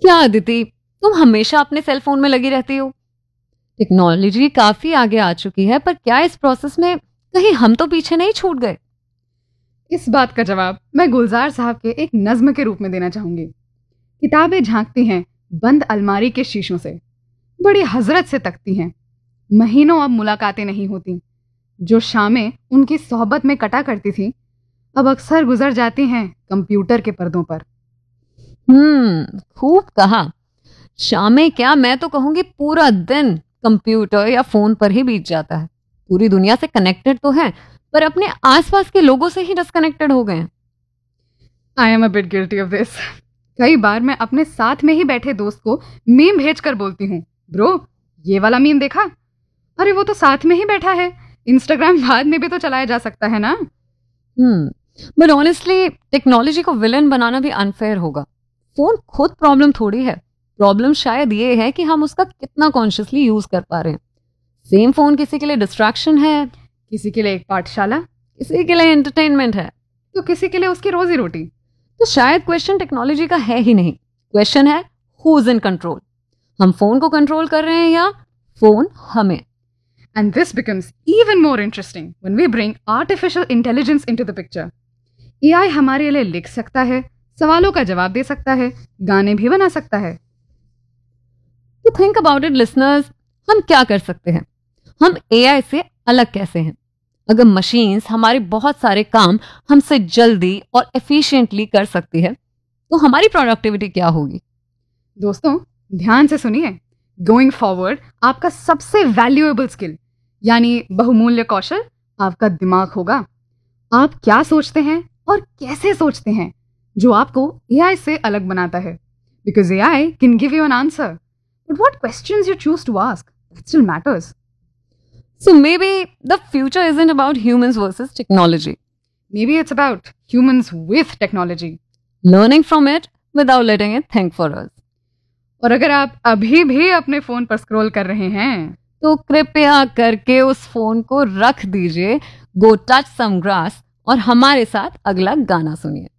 क्या अदिति, तुम हमेशा अपने सेल फोन में लगी रहती हो? टेक्नोलॉजी काफी आगे आ चुकी है, पर क्या इस प्रोसेस में कहीं हम तो पीछे नहीं छूट गए? इस बात का जवाब मैं गुलजार साहब के एक नज्म के रूप में देना चाहूंगी। किताबें झांकती हैं बंद अलमारी के शीशों से, बड़ी हजरत से तकती हैं। महीनों अब मुलाकातें नहीं होती। जो शामें उनकी सोहबत में कटा करती थी, अब अक्सर गुजर जाती हैं कंप्यूटर के पर्दों पर। खूब कहा। शामें क्या, मैं तो कहूंगी पूरा दिन कंप्यूटर या फोन पर ही बीत जाता है। पूरी दुनिया से कनेक्टेड तो है, पर अपने आसपास के लोगों से ही डिस्कनेक्टेड हो गए हैं। I am a bit guilty of this. कई बार मैं अपने साथ में ही बैठे दोस्त को मीम भेज कर बोलती हूँ, ब्रो ये वाला मीम देखा? अरे वो तो साथ में ही बैठा है, इंस्टाग्राम बाद में भी तो चलाया जा सकता है ना। बट ऑनेस्टली टेक्नोलॉजी को विलन बनाना भी अनफेयर होगा। फोन खुद प्रॉब्लम थोड़ी है। प्रॉब्लम शायद ये है कि हम उसका कितना कॉन्शियसली यूज कर पा रहे हैं। सेम फोन किसी के लिए डिस्ट्रैक्शन है, किसी के लिए एक पाठशाला, किसी के लिए एंटरटेनमेंट है, तो किसी के लिए उसकी रोजी रोटी। तो शायद क्वेश्चन टेक्नोलॉजी का है ही नहीं, क्वेश्चन है हु इज इन कंट्रोल। हम फोन को कंट्रोल कर रहे हैं या फोन हमें? And this becomes even more interesting when we bring artificial intelligence into the picture. AI हमारे लिए लिख सकता है, सवालों का जवाब दे सकता है, गाने भी बना सकता है। तो थिंक अबाउट इट लिसनर्स, हम क्या कर सकते हैं? हम AI से अलग कैसे हैं? अगर मशीन्स हमारे बहुत सारे काम हमसे जल्दी और एफिशिएंटली कर सकती है, तो हमारी प्रोडक्टिविटी क्या होगी? दोस्तों ध्यान से सुनिए। गोइंग फॉरवर्ड आपका सबसे वैल्यूएबल स्किल यानी बहुमूल्य कौशल आपका दिमाग होगा। आप क्या सोचते हैं और कैसे सोचते हैं, जो आपको AI से अलग बनाता है। Because AI can give you an answer, but what questions you choose to ask, that still matters. So maybe the future isn't about humans versus technology. Maybe it's about humans with technology. Learning from it without letting it think for us. और अगर आप अभी भी अपने phone पर scroll कर रहे हैं, तो कृपया करके उस फोन को रख दीजिए, गो टच सम ग्रास और हमारे साथ अगला गाना सुनिए।